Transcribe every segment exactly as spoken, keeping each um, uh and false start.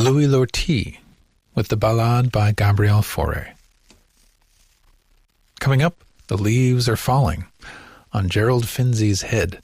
Louis Lortie with the Ballade by Gabriel Fauré. Coming up, The Leaves Are Falling on Gerald Finzi's Head.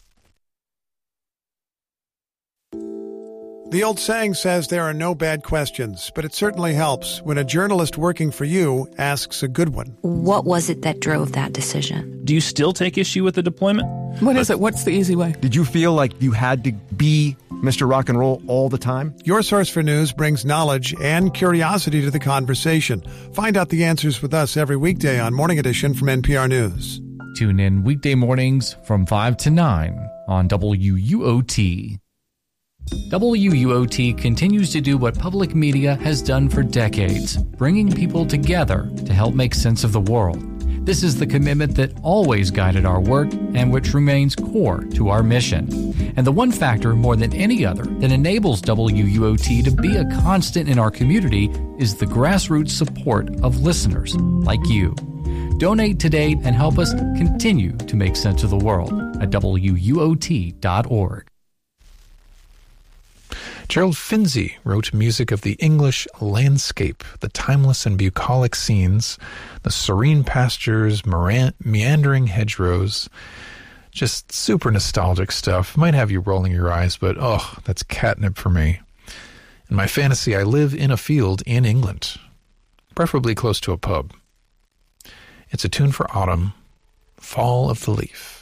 The old saying says there are no bad questions, but it certainly helps when a journalist working for you asks a good one. What was it that drove that decision? Do you still take issue with the deployment? What is it? What's the easy way? Did you feel like you had to be Mister Rock and Roll all the time? Your Source for News brings knowledge and curiosity to the conversation. Find out the answers with us every weekday on Morning Edition from N P R News. Tune in weekday mornings from five to nine on W U O T. W U O T continues to do what public media has done for decades, bringing people together to help make sense of the world. This is the commitment that always guided our work and which remains core to our mission. And the one factor more than any other that enables W U O T to be a constant in our community is the grassroots support of listeners like you. Donate today and help us continue to make sense of the world at W U O T dot org. Gerald Finzi wrote music of the English landscape, the timeless and bucolic scenes, the serene pastures, meran- meandering hedgerows. Just super nostalgic stuff. Might have you rolling your eyes, but oh, that's catnip for me. In my fantasy, I live in a field in England, preferably close to a pub. It's a tune for autumn, Fall of the Leaf.